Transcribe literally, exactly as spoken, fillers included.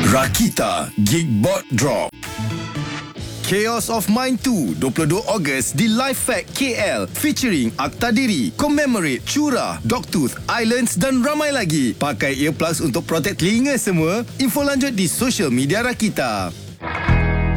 Rakita Geekbot Drop. Chaos of Mind two, dua puluh dua Ogos di Live Fact K L featuring Akta Diri, Commemorate, Curah, Dogtooth, Islands dan ramai lagi. Pakai earplugs untuk protect telinga semua. Info lanjut di social media Rakita.